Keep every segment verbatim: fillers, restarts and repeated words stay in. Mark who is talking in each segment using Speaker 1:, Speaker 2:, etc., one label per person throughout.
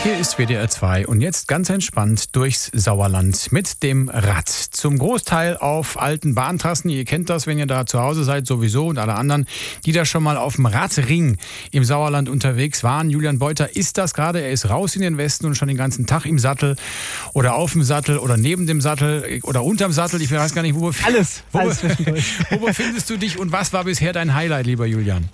Speaker 1: Hier ist W D R zwei und jetzt ganz entspannt durchs Sauerland mit dem Rad. Zum Großteil auf alten Bahntrassen. Ihr kennt das, wenn ihr da zu Hause seid sowieso, und alle anderen, die da schon mal auf dem Radring im Sauerland unterwegs waren. Julian Beuter ist das gerade. Er ist raus in den Westen und schon den ganzen Tag im Sattel oder auf dem Sattel oder neben dem Sattel oder unterm Sattel. Ich weiß gar nicht, wo befindest,
Speaker 2: alles,
Speaker 1: wo,
Speaker 2: alles zwischendurch.
Speaker 1: Wo befindest du dich und was war bisher dein Highlight, lieber Julian?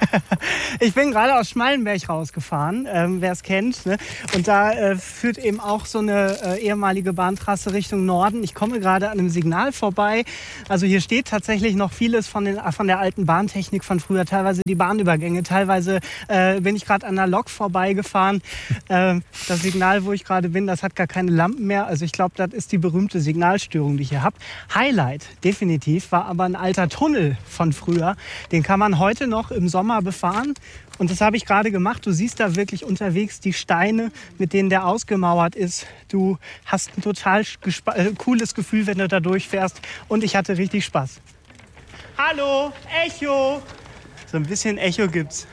Speaker 2: Ich bin gerade aus Schmallenberg rausgefahren, ähm, wer es kennt. Ne? Und da äh, führt eben auch so eine äh, ehemalige Bahntrasse Richtung Norden. Ich komme gerade an einem Signal vorbei. Also hier steht tatsächlich noch vieles von, den, von der alten Bahntechnik von früher. Teilweise die Bahnübergänge, teilweise äh, bin ich gerade an einer Lok vorbeigefahren. Äh, das Signal, wo ich gerade bin, das hat gar keine Lampen mehr. Also ich glaube, das ist die berühmte Signalstörung, die ich hier habe. Highlight, definitiv, war aber ein alter Tunnel von früher. Den kann man heute noch im Sommer befahren. Und das habe ich gerade gemacht. Du siehst da wirklich unterwegs die Steine, mit denen der ausgemauert ist. Du hast ein total gespa- äh, cooles Gefühl, wenn du da durchfährst. Und ich hatte richtig Spaß. Hallo, Echo! So ein bisschen Echo gibt's.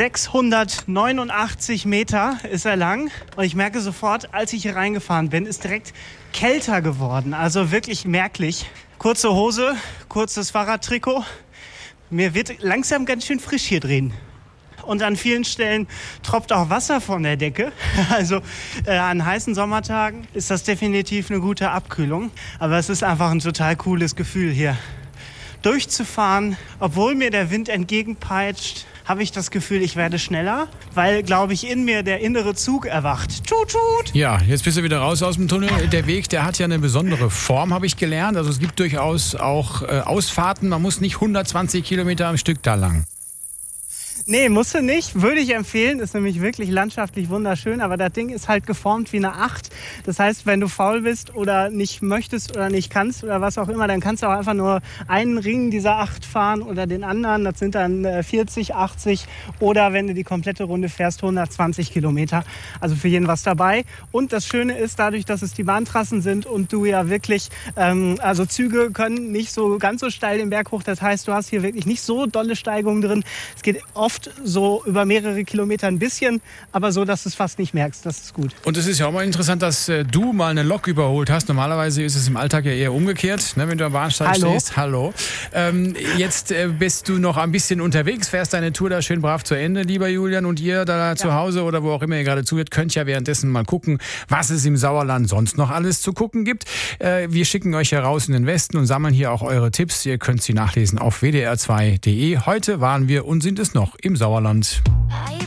Speaker 2: sechshundertneunundachtzig Meter ist er lang. Und ich merke sofort, als ich hier reingefahren bin, ist direkt kälter geworden. Also wirklich merklich. Kurze Hose, kurzes Fahrradtrikot. Mir wird langsam ganz schön frisch hier drin. Und an vielen Stellen tropft auch Wasser von der Decke. Also äh, an heißen Sommertagen ist das definitiv eine gute Abkühlung. Aber es ist einfach ein total cooles Gefühl hier durchzufahren. Obwohl mir der Wind entgegenpeitscht, habe ich das Gefühl, ich werde schneller, weil, glaube ich, in mir der innere Zug erwacht. Tut, tut.
Speaker 1: Ja, jetzt bist du wieder raus aus dem Tunnel. Der Weg, der hat ja eine besondere Form, habe ich gelernt. Also es gibt durchaus auch äh, Ausfahrten. Man muss nicht hundertzwanzig Kilometer am Stück da lang.
Speaker 2: Nee, musst du nicht. Würde ich empfehlen. Ist nämlich wirklich landschaftlich wunderschön. Aber das Ding ist halt geformt wie eine Acht. Das heißt, wenn du faul bist oder nicht möchtest oder nicht kannst oder was auch immer, dann kannst du auch einfach nur einen Ring dieser Acht fahren oder den anderen. Das sind dann vierzig, achtzig oder wenn du die komplette Runde fährst, hundertzwanzig Kilometer. Also für jeden was dabei. Und das Schöne ist, dadurch, dass es die Bahntrassen sind und du ja wirklich, ähm, also Züge können nicht so ganz so steil den Berg hoch. Das heißt, du hast hier wirklich nicht so dolle Steigungen drin. Es geht oft so über mehrere Kilometer ein bisschen, aber so, dass du es fast nicht merkst. Das ist gut.
Speaker 1: Und es ist ja auch mal interessant, dass äh, du mal eine Lok überholt hast. Normalerweise ist es im Alltag ja eher umgekehrt, ne, wenn du am Bahnsteig
Speaker 2: Hallo.
Speaker 1: stehst. Hallo. Ähm, jetzt äh, bist du noch ein bisschen unterwegs, fährst deine Tour da schön brav zu Ende, lieber Julian. Und ihr da ja. zu Hause oder wo auch immer ihr gerade zuhört, könnt ja währenddessen mal gucken, was es im Sauerland sonst noch alles zu gucken gibt. Äh, wir schicken euch heraus in den Westen und sammeln hier auch eure Tipps. Ihr könnt sie nachlesen auf w d r zwei punkt d e. Heute waren wir und sind es noch im Sauerland.